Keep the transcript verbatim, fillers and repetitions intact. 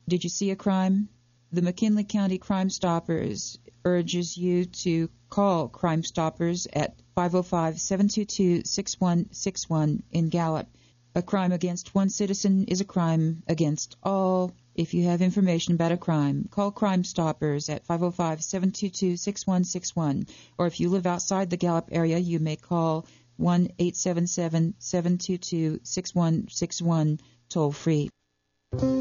Did you see a crime? The McKinley County Crime Stoppers urges you to call Crime Stoppers at five oh five, seven two two, six one six one in Gallup. A crime against one citizen is a crime against all. If you have information about a crime, call Crime Stoppers at five oh five, seven two two, six one six one. Or if you live outside the Gallup area, you may call one eight seven seven, seven two two, six one six one toll free.